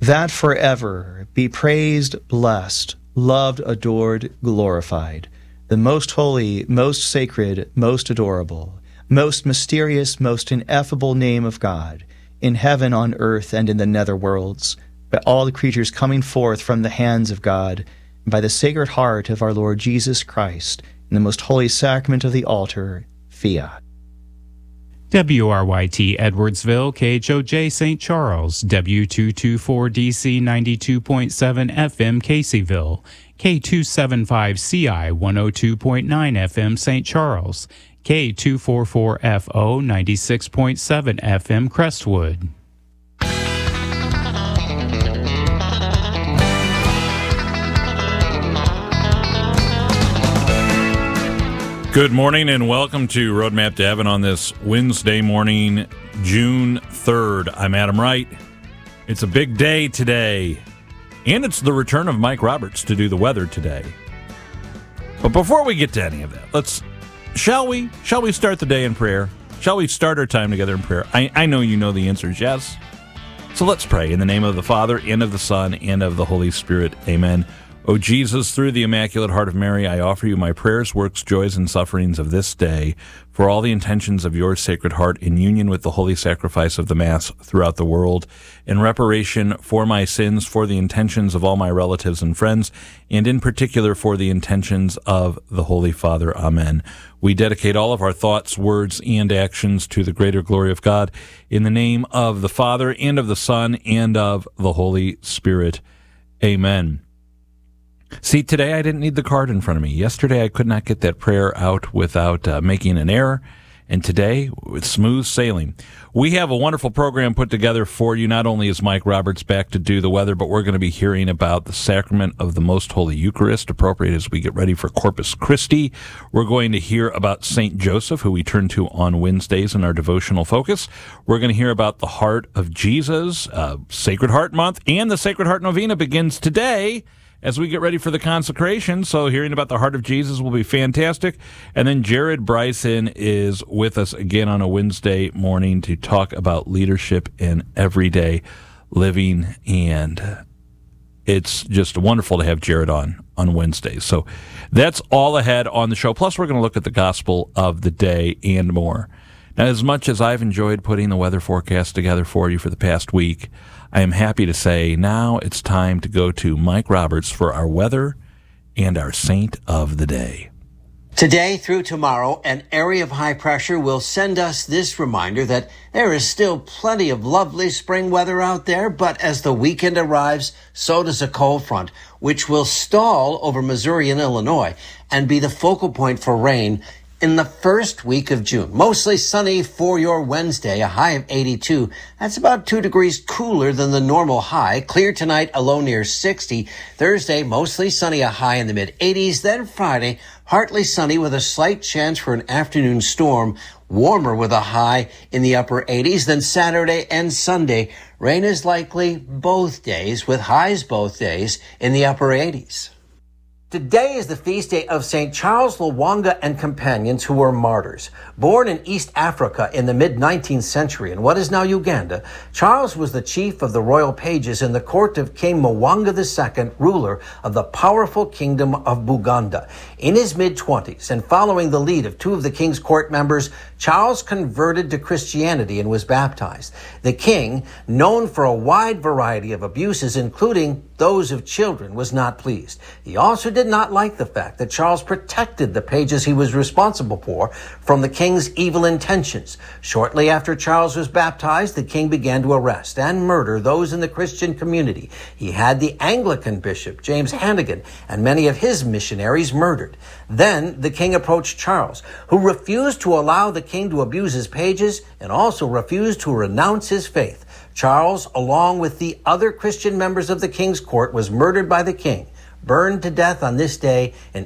that forever be praised, blessed, loved, adored, glorified, the most holy, most sacred, most adorable, most mysterious, most ineffable name of God, in heaven, on earth, and in the nether worlds, by all the creatures coming forth from the hands of God, and by the sacred heart of our Lord Jesus Christ, in the most holy sacrament of the altar, fiat. WRYT Edwardsville, KHOJ St. Charles, W224DC 92.7 FM Caseyville, K275CI 102.9 FM St. Charles, K244FO 96.7 FM Crestwood. Good morning and welcome to Roadmap to Heaven on this Wednesday morning, June 3rd. I'm Adam Wright. It's a big day today, and it's the return of Mike Roberts to do the weather today. But before we get to any of that, shall we start the day in prayer? Shall we start our time together in prayer? I know you know the answer is yes. So let's pray in the name of the Father, and of the Son, and of the Holy Spirit. Amen. O Jesus, through the Immaculate Heart of Mary, I offer you my prayers, works, joys, and sufferings of this day, for all the intentions of your Sacred Heart in union with the holy sacrifice of the Mass throughout the world, in reparation for my sins, for the intentions of all my relatives and friends, and in particular for the intentions of the Holy Father. Amen. We dedicate all of our thoughts, words, and actions to the greater glory of God, in the name of the Father, and of the Son, and of the Holy Spirit. Amen. See, today I didn't need the card in front of me. Yesterday I could not get that prayer out without making an error. And today, with smooth sailing. We have a wonderful program put together for you. Not only is Mike Roberts back to do the weather, but we're going to be hearing about the sacrament of the Most Holy Eucharist, appropriate as we get ready for Corpus Christi. We're going to hear about St. Joseph, who we turn to on Wednesdays in our devotional focus. We're going to hear about the Heart of Jesus, Sacred Heart Month, and the Sacred Heart Novena begins today as we get ready for the consecration. So hearing about the Heart of Jesus will be fantastic. And then Jared Bryson is with us again on a Wednesday morning to talk about leadership in everyday living. And it's just wonderful to have Jared on Wednesdays. So that's all ahead on the show. Plus, we're going to look at the gospel of the day and more. Now, as much as I've enjoyed putting the weather forecast together for you for the past week, I am happy to say now it's time to go to Mike Roberts for our weather and our saint of the day. Today through tomorrow, an area of high pressure will send us this reminder that there is still plenty of lovely spring weather out there, but as the weekend arrives, so does a cold front, which will stall over Missouri and Illinois and be the focal point for rain in the first week of June. Mostly sunny for your Wednesday, a high of 82. That's about 2 degrees cooler than the normal high. Clear tonight, a low near 60. Thursday, mostly sunny, a high in the mid-80s. Then Friday, partly sunny with a slight chance for an afternoon storm. Warmer with a high in the upper 80s. Then Saturday and Sunday, rain is likely both days, with highs both days in the upper 80s. Today is the feast day of St. Charles Lwanga and companions who were martyrs. Born in East Africa in the mid-19th century in what is now Uganda, Charles was the chief of the royal pages in the court of King Mwanga II, ruler of the powerful kingdom of Buganda. In his mid-20s and following the lead of 2 of the king's court members, Charles converted to Christianity and was baptized. The king, known for a wide variety of abuses, including those of children, was not pleased. He also did not like the fact that Charles protected the pages he was responsible for from the king's evil intentions. Shortly after Charles was baptized, the king began to arrest and murder those in the Christian community. He had the Anglican bishop, James Hannigan, and many of his missionaries murdered. Then the king approached Charles, who refused to allow the king to abuse his pages and also refused to renounce his faith. Charles, along with the other Christian members of the king's court, was murdered by the king, burned to death on this day in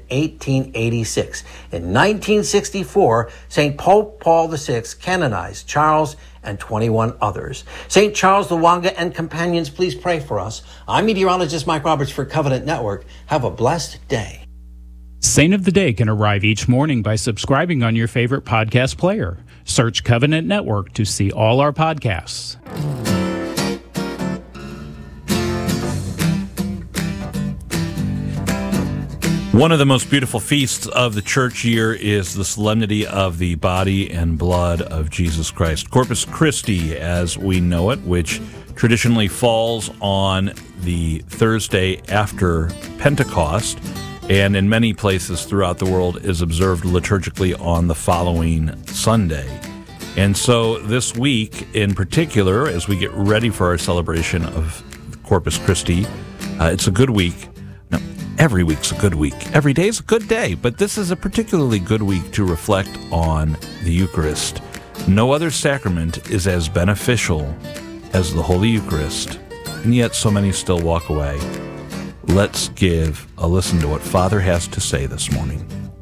1886. In 1964, St. Pope Paul VI canonized Charles and 21 others. St. Charles Lwanga and companions, please pray for us. I'm meteorologist Mike Roberts for Covenant Network. Have a blessed day. Saint of the Day can arrive each morning by subscribing on your favorite podcast player. Search Covenant Network to see all our podcasts. One of the most beautiful feasts of the church year is the solemnity of the body and blood of Jesus Christ. Corpus Christi, as we know it, which traditionally falls on the Thursday after Pentecost, and in many places throughout the world is observed liturgically on the following Sunday. And so this week in particular, as we get ready for our celebration of Corpus Christi, it's a good week. Now, every week's a good week. Every day is a good day, but this is a particularly good week to reflect on the Eucharist. No other sacrament is as beneficial as the Holy Eucharist, and yet so many still walk away. Let's give a listen to what Father has to say this morning.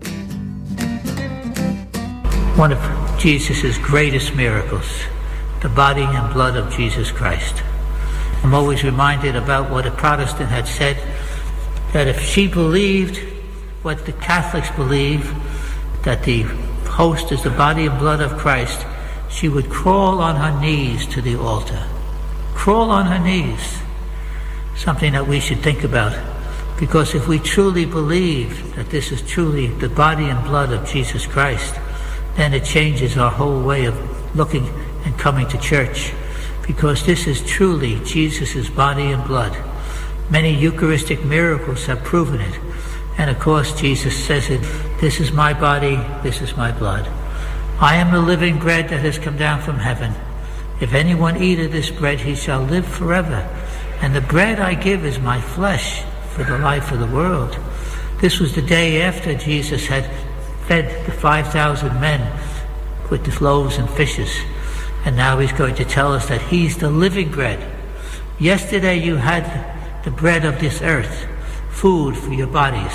One of Jesus' greatest miracles, the body and blood of Jesus Christ. I'm always reminded about what a Protestant had said, that if she believed what the Catholics believe, that the host is the body and blood of Christ, she would crawl on her knees to the altar. Crawl on her knees. Something that we should think about. Because if we truly believe that this is truly the body and blood of Jesus Christ, then it changes our whole way of looking and coming to church. Because this is truly Jesus' body and blood. Many Eucharistic miracles have proven it. And of course Jesus says it, this is my body, this is my blood. I am the living bread that has come down from heaven. If anyone eat of this bread, he shall live forever. And the bread I give is my flesh for the life of the world. This was the day after Jesus had fed the 5,000 men with the loaves and fishes. And now he's going to tell us that he's the living bread. Yesterday you had the bread of this earth, food for your bodies.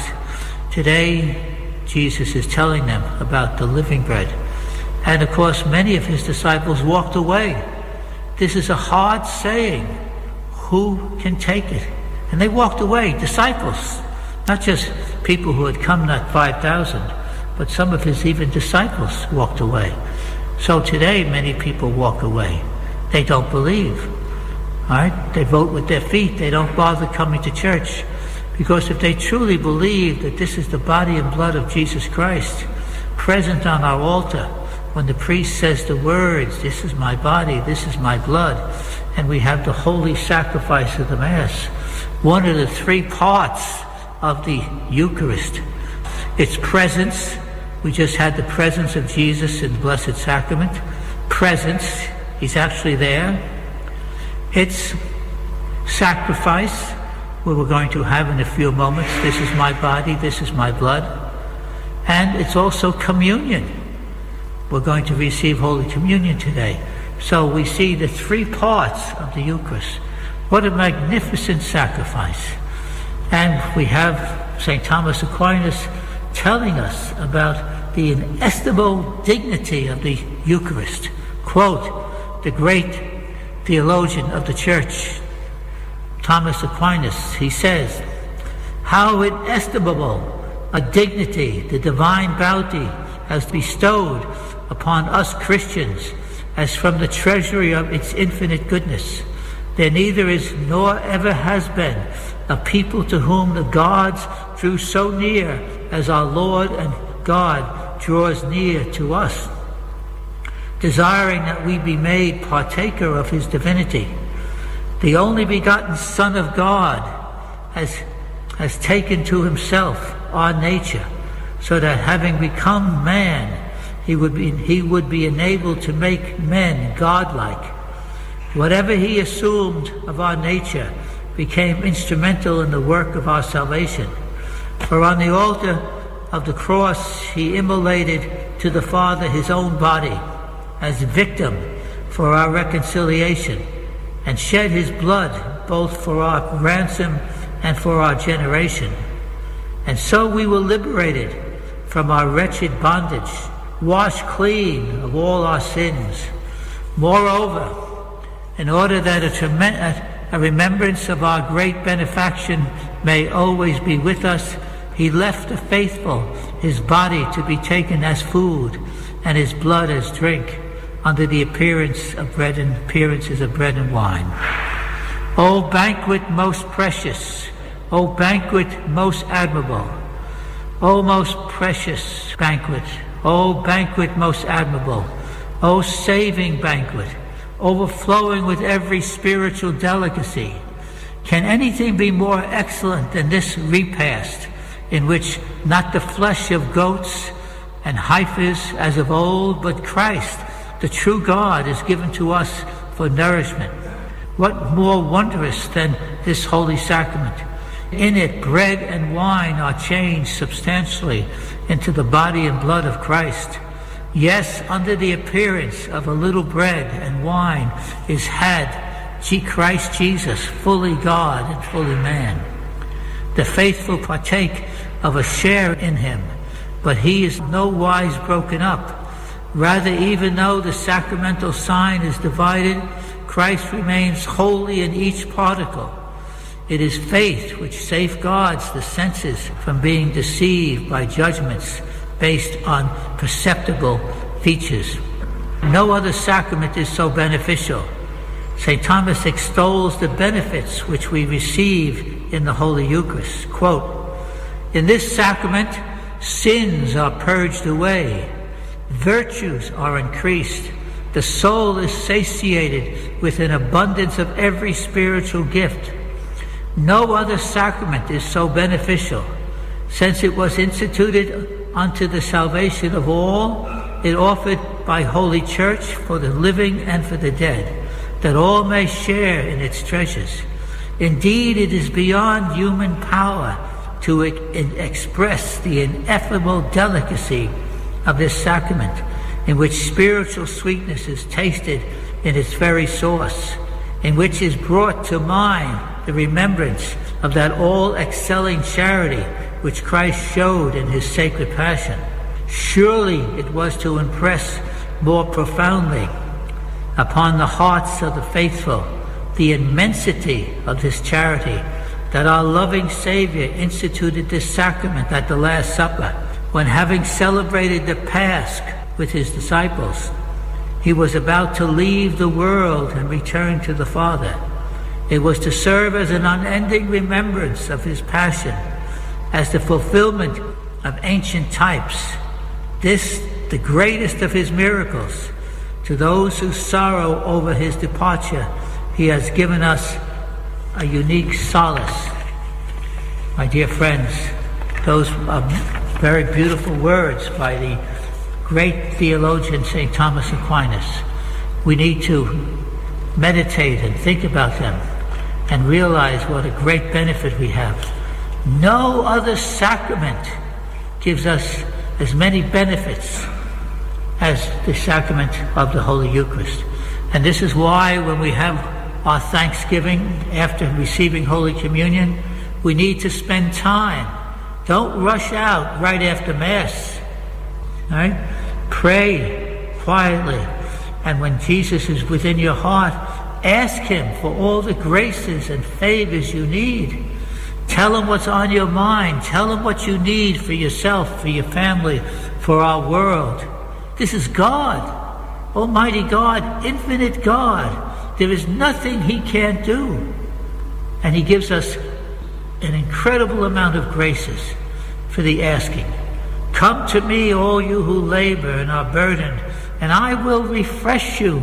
Today, Jesus is telling them about the living bread. And of course, many of his disciples walked away. This is a hard saying. Who can take it? And they walked away, disciples. Not just people who had come, not 5,000, but some of his even disciples walked away. So today, many people walk away. They don't believe. All right? They vote with their feet. They don't bother coming to church. Because if they truly believe that this is the body and blood of Jesus Christ, present on our altar, when the priest says the words, this is my body, this is my blood, and we have the holy sacrifice of the Mass, one of the three parts of the Eucharist. Its presence, we just had the presence of Jesus in the Blessed Sacrament. Presence, he's actually there. It's sacrifice, where we're going to have in a few moments, this is my body, this is my blood. And it's also communion. We're going to receive Holy Communion today. So we see the three parts of the Eucharist. What a magnificent sacrifice. And we have St. Thomas Aquinas telling us about the inestimable dignity of the Eucharist. Quote, the great theologian of the Church, Thomas Aquinas, he says, how inestimable a dignity the divine bounty has bestowed upon us Christians, as from the treasury of its infinite goodness. There neither is nor ever has been a people to whom the gods drew so near as our Lord and God draws near to us, desiring that we be made partaker of his divinity. The only begotten Son of God has taken to himself our nature, so that having become man, he would be enabled to make men godlike. Whatever he assumed of our nature became instrumental in the work of our salvation. For on the altar of the cross he immolated to the Father his own body as victim for our reconciliation, and shed his blood both for our ransom and for our generation. And so we were liberated from our wretched bondage, washed clean of all our sins. Moreover, in order that a remembrance of our great benefaction may always be with us, he left the faithful his body to be taken as food and his blood as drink, under the appearances of bread and wine. O banquet most precious, O banquet most admirable, O most precious banquet, O banquet most admirable, O saving banquet, overflowing with every spiritual delicacy. Can anything be more excellent than this repast, in which not the flesh of goats and heifers as of old, but Christ, the true God, is given to us for nourishment? What more wondrous than this holy sacrament? In it, bread and wine are changed substantially into the body and blood of Christ. Yes, under the appearance of a little bread and wine is had Christ Jesus, fully God and fully man. The faithful partake of a share in him, but he is no wise broken up. Rather, even though the sacramental sign is divided, Christ remains holy in each particle. It is faith which safeguards the senses from being deceived by judgments based on perceptible features. No other sacrament is so beneficial. St. Thomas extols the benefits which we receive in the Holy Eucharist. Quote, "In this sacrament, sins are purged away, virtues are increased, the soul is satiated with an abundance of every spiritual gift. No other sacrament is so beneficial. Since it was instituted unto the salvation of all, it offered by Holy Church for the living and for the dead, that all may share in its treasures. Indeed, it is beyond human power to express the ineffable delicacy of this sacrament, in which spiritual sweetness is tasted in its very source, in which is brought to mind the remembrance of that all-excelling charity which Christ showed in his sacred passion. Surely it was to impress more profoundly upon the hearts of the faithful the immensity of this charity that our loving Savior instituted this sacrament at the Last Supper, when, having celebrated the Pasch with his disciples, he was about to leave the world and return to the Father. It was to serve as an unending remembrance of his passion, as the fulfillment of ancient types. This, the greatest of his miracles. To those who sorrow over his departure, he has given us a unique solace. My dear friends, those are very beautiful words by the great theologian St. Thomas Aquinas. We need to meditate and think about them and realize what a great benefit we have. No other sacrament gives us as many benefits as the sacrament of the Holy Eucharist. And this is why when we have our Thanksgiving after receiving Holy Communion, we need to spend time. Don't rush out right after Mass. All right? Pray quietly. And when Jesus is within your heart, ask him for all the graces and favors you need. Tell him what's on your mind. Tell him what you need for yourself, for your family, for our world. This is God, Almighty God, infinite God. There is nothing he can't do. And he gives us an incredible amount of graces for the asking. Come to me, all you who labor and are burdened, and I will refresh you.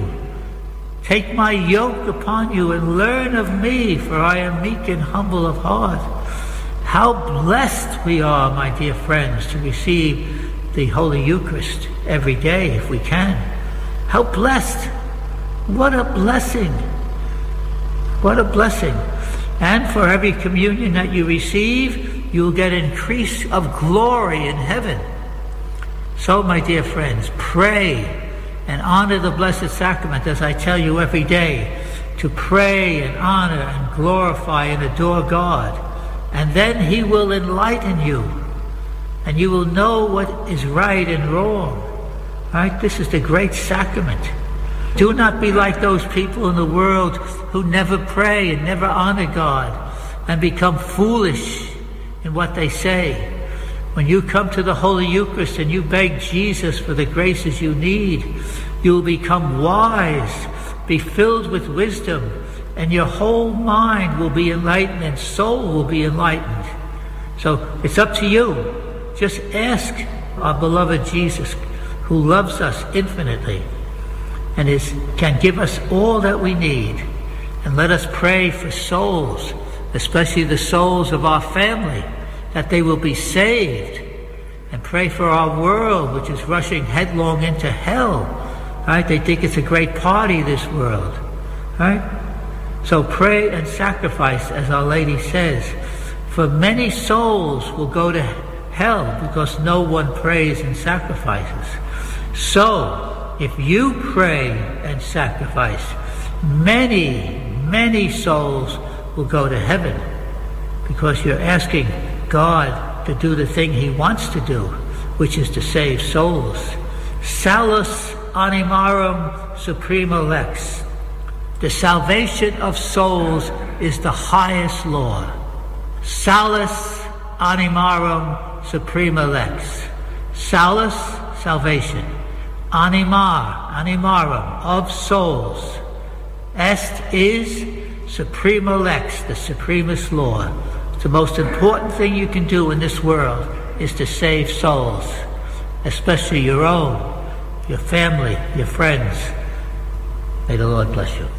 Take my yoke upon you and learn of me, for I am meek and humble of heart. How blessed we are, my dear friends, to receive the Holy Eucharist every day if we can. How blessed! What a blessing! What a blessing! And for every communion that you receive, you'll get increase of glory in heaven. So, my dear friends, pray and honor the Blessed Sacrament, as I tell you every day, to pray and honor and glorify and adore God. And then he will enlighten you, and you will know what is right and wrong. Right? This is the great sacrament. Do not be like those people in the world who never pray and never honor God and become foolish in what they say. When you come to the Holy Eucharist and you beg Jesus for the graces you need, you will become wise, be filled with wisdom, and your whole mind will be enlightened and soul will be enlightened. So it's up to you. Just ask our beloved Jesus, who loves us infinitely and can give us all that we need. And let us pray for souls, especially the souls of our family, that they will be saved. And pray for our world, which is rushing headlong into hell. Right? They think it's a great party, this world. Right? So pray and sacrifice, as Our Lady says. For many souls will go to hell because no one prays and sacrifices. So, if you pray and sacrifice, many souls will go to heaven because you're asking God to do the thing He wants to do, which is to save souls. Salus animarum suprema lex. The salvation of souls is the highest law. Salus animarum suprema lex. Salus, salvation. Animarum, of souls. Est is suprema lex, the supremest law. The most important thing you can do in this world is to save souls, especially your own, your family, your friends. May the Lord bless you.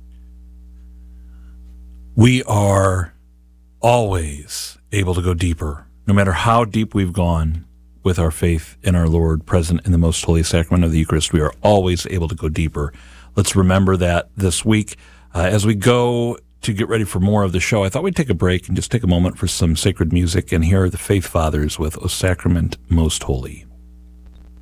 We are always able to go deeper, no matter how deep we've gone with our faith in our Lord present in the most holy sacrament of the Eucharist. We are always able to go deeper. Let's remember that this week. As we go to get ready for more of the show, I thought we'd take a break and just take a moment for some sacred music, and here are the Faith Fathers with O Sacrament Most Holy.